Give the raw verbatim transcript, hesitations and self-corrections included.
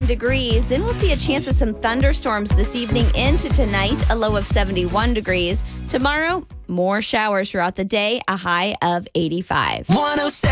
degrees. Then we'll see a chance of some thunderstorms this evening into tonight, a low of seventy-one degrees. Tomorrow, more showers throughout the day, a high of eighty-five. one oh seven